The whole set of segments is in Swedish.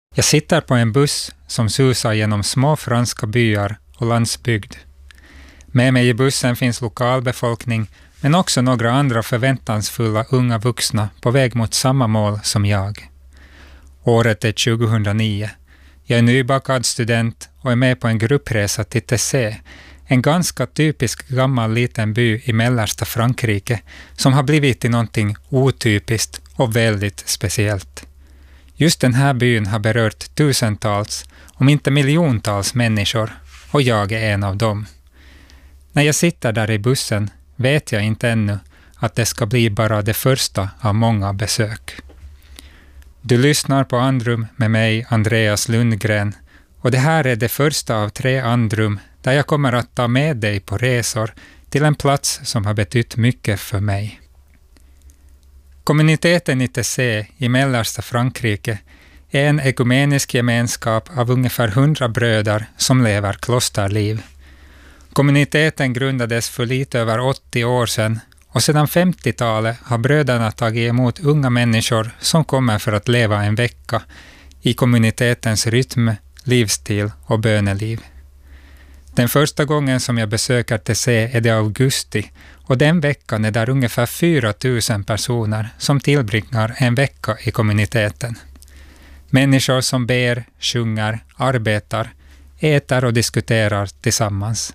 Jag sitter på en buss som susar genom små franska byar och landsbygd. Med mig i bussen finns lokalbefolkning, men också några andra förväntansfulla unga vuxna på väg mot samma mål som jag. Året är 2009. Jag är nybakad student och är med på en gruppresa till Tessé, en ganska typisk gammal liten by i mellersta Frankrike som har blivit till någonting otypiskt och väldigt speciellt. Just den här byn har berört tusentals, om inte miljontals människor, och jag är en av dem. När jag sitter där i bussen vet jag inte ännu att det ska bli bara det första av många besök. Du lyssnar på Andrum med mig, Andreas Lundgren, och det här är det första av 3 Andrum där jag kommer att ta med dig på resor till en plats som har betytt mycket för mig. Kommuniteten i Tessé i mellersta Frankrike är en ekumenisk gemenskap av ungefär 100 bröder som lever klosterliv. Kommuniteten grundades för lite över 80 år sedan och sedan 50-talet har bröderna tagit emot unga människor som kommer för att leva en vecka i kommunitetens rytm, livsstil och böneliv. Den första gången som jag besöker Tessé är det augusti och den veckan är där ungefär 4 000 personer som tillbringar en vecka i kommuniteten. Människor som ber, sjunger, arbetar, äter och diskuterar tillsammans.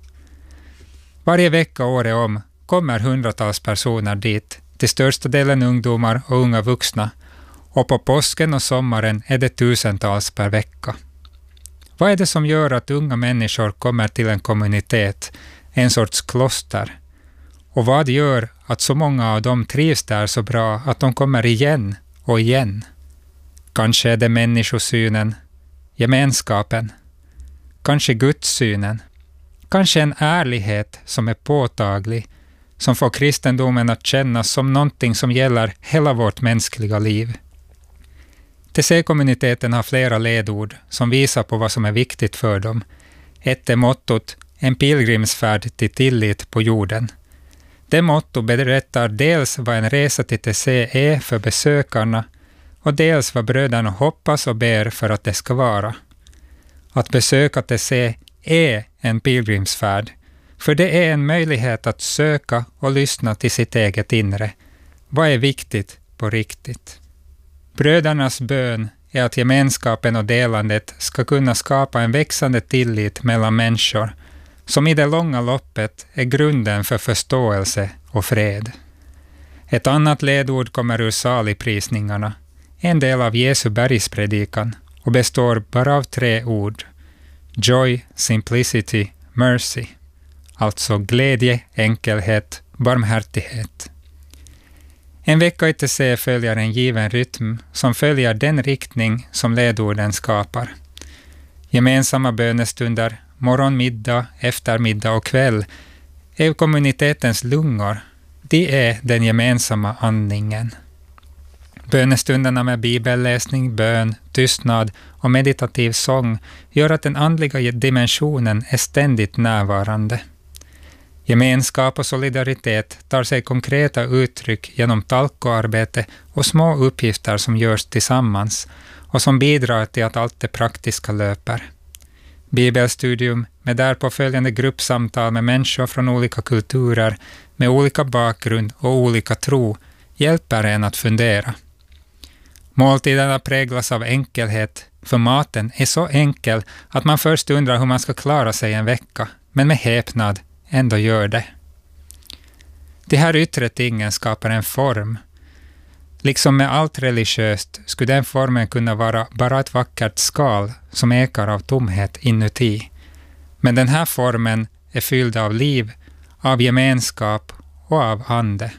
Varje vecka året om kommer hundratals personer dit, till största delen ungdomar och unga vuxna, och på påsken och sommaren är det tusentals per vecka. Vad är det som gör att unga människor kommer till en kommunitet, en sorts kloster? Och vad gör att så många av dem trivs där så bra att de kommer igen och igen? Kanske är det människosynen, gemenskapen, kanske gudssynen, kanske en ärlighet som är påtaglig, som får kristendomen att kännas som någonting som gäller hela vårt mänskliga liv. Tessé-kommuniteten har flera ledord som visar på vad som är viktigt för dem. Ett är mottot, en pilgrimsfärd till tillit på jorden. Det motto berättar dels vad en resa till Tessé är för besökarna och dels vad bröderna hoppas och ber för att det ska vara. Att besöka Tessé är en pilgrimsfärd, för det är en möjlighet att söka och lyssna till sitt eget inre. Vad är viktigt på riktigt? Brödernas bön är att gemenskapen och delandet ska kunna skapa en växande tillit mellan människor, som i det långa loppet är grunden för förståelse och fred. Ett annat ledord kommer ur saligprisningarna, en del av Jesu bergspredikan, och består bara av 3 ord: joy, simplicity, mercy. Alltså glädje, enkelhet, barmhärtighet. En vecka i Tessé följer en given rytm som följer den riktning som ledorden skapar. Gemensamma bönestunder, morgon, middag, eftermiddag och kväll är kommunitetens lungor. Det är den gemensamma andningen. Bönestunderna med bibelläsning, bön, tystnad och meditativ sång gör att den andliga dimensionen är ständigt närvarande. Gemenskap och solidaritet tar sig konkreta uttryck genom talkoarbete och små uppgifter som görs tillsammans och som bidrar till att allt det praktiska löper. Bibelstudium med därpå följande gruppsamtal med människor från olika kulturer med olika bakgrund och olika tro hjälper en att fundera. Måltiderna präglas av enkelhet, för maten är så enkel att man först undrar hur man ska klara sig en vecka, men med häpnad ändå gör det. De här yttre tingen skapar en form. Liksom med allt religiöst skulle den formen kunna vara bara ett vackert skal som ekar av tomhet inuti. Men den här formen är fylld av liv, av gemenskap och av ande.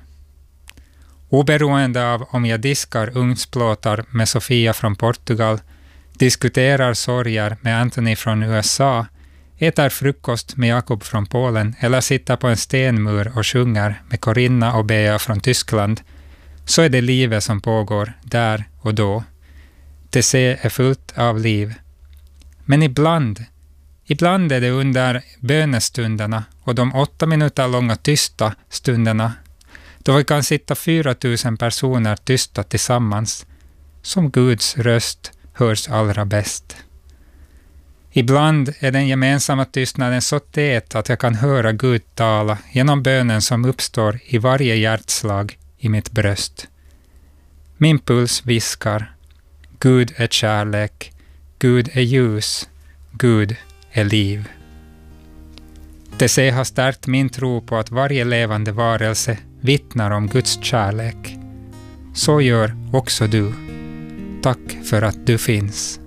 Oberoende av om jag diskar ugnsplåtar med Sofia från Portugal, diskuterar sorger med Anthony från USA, äter frukost med Jakob från Polen eller sitter på en stenmur och sjunger med Corinna och Bea från Tyskland, så är det livet som pågår där och då. Tessé är fullt av liv. Men ibland är det under bönestunderna och de 8 minuter långa tysta stunderna då vi kan sitta 4 000 personer tysta tillsammans, som Guds röst hörs allra bäst. Ibland är den gemensamma tystnaden så tät att jag kan höra Gud tala genom bönen som uppstår i varje hjärtslag i mitt bröst. Min puls viskar: Gud är kärlek, Gud är ljus, Gud är liv. Det har stärkt min tro på att varje levande varelse vittnar om Guds kärlek. Så gör också du. Tack för att du finns.